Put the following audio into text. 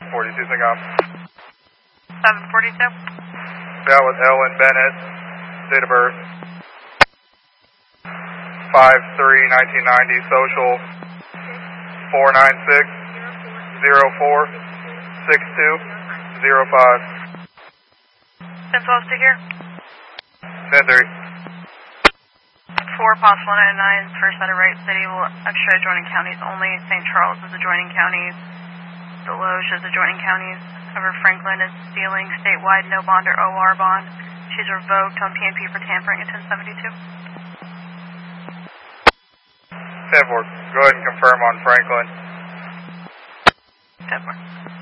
42 Singam. 742? That was Ellen Bennett, date of birth 5/3/1990, social 496-04-6205. 1012 to here? 10-3. 4 possible 99s, first out of Wright City, will extra adjoining counties only. St. Charles is adjoining counties. Deloge is adjoining counties. However, Franklin is stealing statewide no bond or OR bond. She's revoked on PNP for tampering at 1072. 10-4. Go ahead and confirm on Franklin. 10-4.